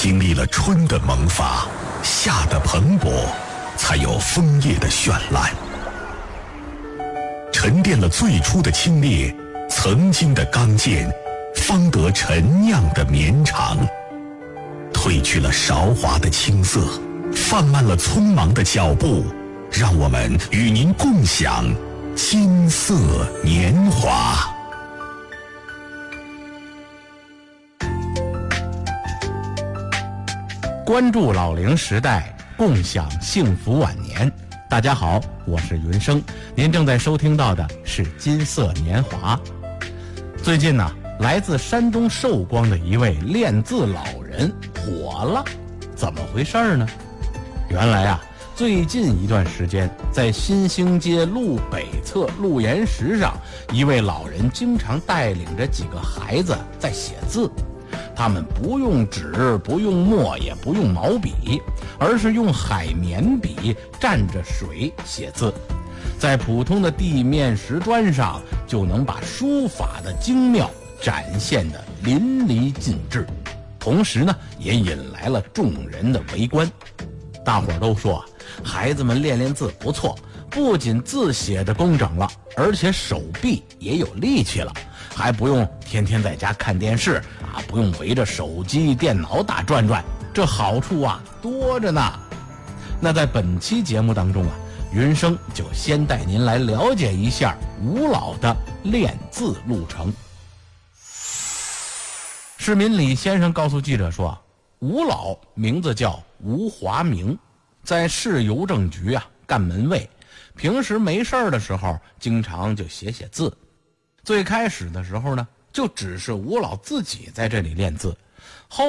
经历了春的萌发，夏的蓬勃，才有枫叶的绚烂。沉淀了最初的清冽，曾经的刚健，方得陈酿的绵长。褪去了韶华的青涩，放慢了匆忙的脚步，让我们与您共享金色年华。 关注老龄时代，共享幸福晚年。大家好，我是云生，您正在收听到的是金色年华。最近呢，来自山东寿光的一位练字老人火了，怎么回事呢？原来啊，最近一段时间，在新兴街路北侧路沿石上，一位老人经常带领着几个孩子在写字。他们不用纸，不用墨，也不用毛笔，而是用海绵笔蘸着水写字，在普通的地面石砖上就能把书法的精妙展现得淋漓尽致，同时呢，也引来了众人的围观。大伙儿都说孩子们练练字不错，不仅字写得工整了，而且手臂也有力气了，还不用天天在家看电视啊，不用围着手机电脑打转转，这好处啊多着呢。那在本期节目当中啊，云生就先带您来了解一下吴老的练字路程。市民李先生告诉记者说，吴老名字叫吴华明，在市邮政局啊干门卫，平时没事儿的时候经常就写字。最开始的时候呢，就只是吴老自己在这里练字，